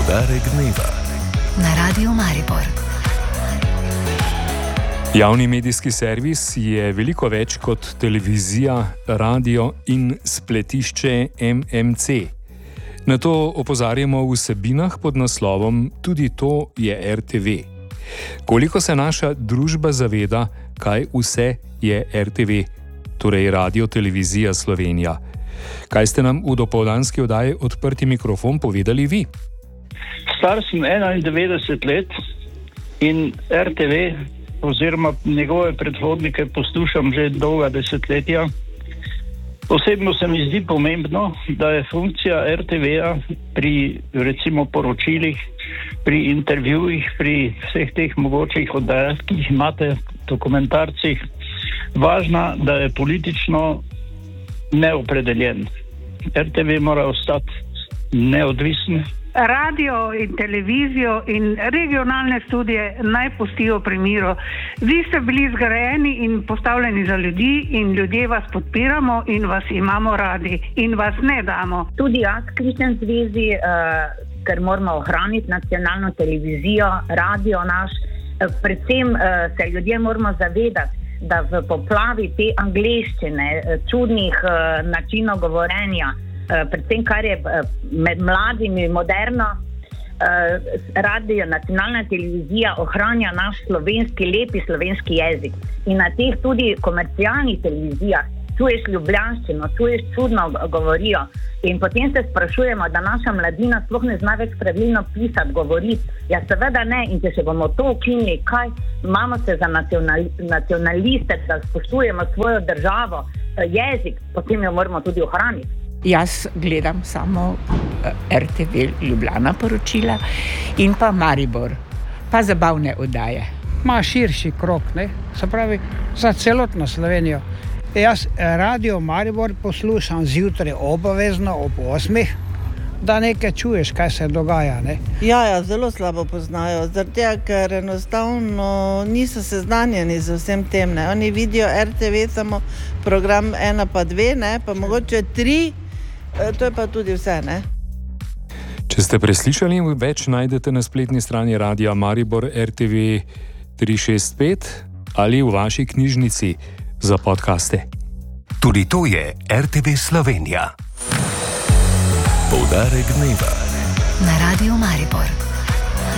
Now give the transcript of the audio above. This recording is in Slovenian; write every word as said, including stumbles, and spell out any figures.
Poudarek dneva na Radiu Maribor. Javni medijski servis je veliko več kot televizija, radio in spletišče M M C. Na to opozarjamo v vsebinah pod naslovom Tudi to je R T V. Koliko se naša družba zaveda, kaj vse je R T V, torej Radio Televizija Slovenija? Kaj ste nam v dopoldanski oddaji Odprti mikrofon povedali vi? Star sem enaindevetdeset let in R T V oziroma njegove predhodnike poslušam že dolga desetletja. Osebno se mi zdi pomembno, da je funkcija R T V-ja pri recimo poročilih, pri intervjujih, pri vseh teh mogočih oddajah, ki jih imate, dokumentarcih, važna, da je politično neopredeljen. R T V mora ostati neodvisen. Radio in televizijo in regionalne studije naj pustijo pri miru. Vi ste bili zgrajeni in postavljeni za ljudi in ljudje vas podpiramo in vas imamo radi in vas ne damo. Tudi jaz kličem zvezi, uh, ker moramo ohraniti nacionalno televizijo, radio naš. Uh, predvsem uh, se ljudje moramo zavedati, da v poplavi te angleščine, čudnih uh, načinov govorenja, uh, predvsem kar je uh, med mladimi moderno, uh, radio, nacionalna televizija ohranja naš slovenski, lepi slovenski jezik. In na teh tudi komercialnih televizijah čuješ ljubljanščino, čuješ čudno govorijo. In potem se sprašujemo, da naša mladina sploh ne zna več pravilno pisati, govoriti. Ja, seveda ne. In če se bomo to ukinili, kaj imamo se za nacional, nacionaliste, da spoštujemo svojo državo, jezik, potem jo moramo tudi ohraniti. Jaz gledam samo R T V Ljubljana poročila in pa Maribor, pa zabavne oddaje. Ma širši krok, ne? Se pravi, za celotno Slovenijo. Jaz Radio Maribor poslušam zjutraj obavezno ob osmih, da nekaj čuješ, kaj se dogaja, ne? Ja, ja, zelo slabo poznajo, zaradi tega, ker enostavno niso seznanjeni z vsem tem, ne? Oni vidijo R T V samo program ena pa dve, ne? Pa mogoče tri, to je pa tudi vse, ne? Če ste preslišali, več najdete na spletni strani Radia Maribor R T V tri šest pet ali v vaši knjižnici za podcaste. Tudi to je R T V Slovenija. Poudarek dneva na Radiu Maribor.